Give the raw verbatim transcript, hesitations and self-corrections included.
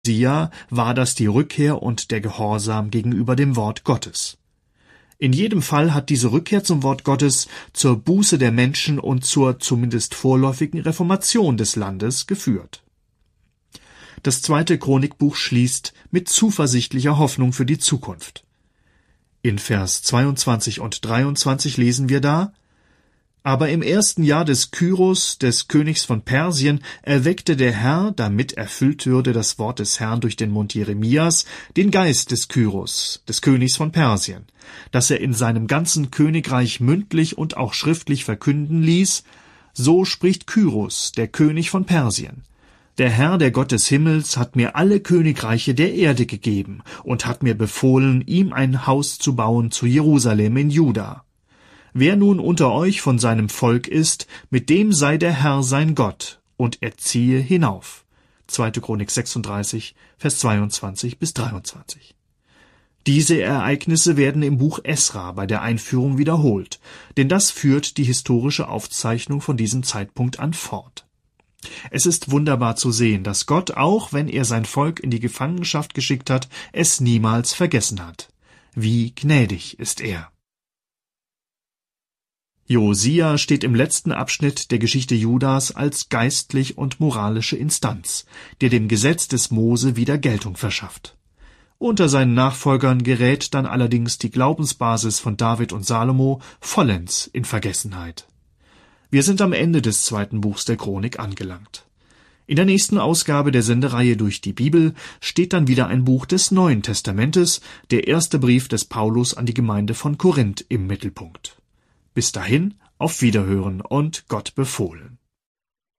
Josia war das die Rückkehr und der Gehorsam gegenüber dem Wort Gottes. In jedem Fall hat diese Rückkehr zum Wort Gottes zur Buße der Menschen und zur zumindest vorläufigen Reformation des Landes geführt. Das zweite Chronikbuch schließt mit zuversichtlicher Hoffnung für die Zukunft. In Vers zweiundzwanzig und dreiundzwanzig lesen wir da: Aber im ersten Jahr des Kyros, des Königs von Persien, erweckte der Herr, damit erfüllt würde das Wort des Herrn durch den Mund Jeremias, den Geist des Kyros, des Königs von Persien, dass er in seinem ganzen Königreich mündlich und auch schriftlich verkünden ließ: So spricht Kyros, der König von Persien: Der Herr, der Gott des Himmels, hat mir alle Königreiche der Erde gegeben und hat mir befohlen, ihm ein Haus zu bauen zu Jerusalem in Juda. Wer nun unter euch von seinem Volk ist, mit dem sei der Herr sein Gott, und er ziehe hinauf. zweite Chronik sechsunddreißig, Vers zweiundzwanzig bis dreiundzwanzig. Diese Ereignisse werden im Buch Esra bei der Einführung wiederholt, denn das führt die historische Aufzeichnung von diesem Zeitpunkt an fort. Es ist wunderbar zu sehen, dass Gott, auch wenn er sein Volk in die Gefangenschaft geschickt hat, es niemals vergessen hat. Wie gnädig ist er. Josia steht im letzten Abschnitt der Geschichte Judas als geistlich und moralische Instanz, der dem Gesetz des Mose wieder Geltung verschafft. Unter seinen Nachfolgern gerät dann allerdings die Glaubensbasis von David und Salomo vollends in Vergessenheit. Wir sind am Ende des zweiten Buchs der Chronik angelangt. In der nächsten Ausgabe der Sendereihe Durch die Bibel steht dann wieder ein Buch des Neuen Testamentes, der erste Brief des Paulus an die Gemeinde von Korinth, im Mittelpunkt. Bis dahin, auf Wiederhören und Gott befohlen.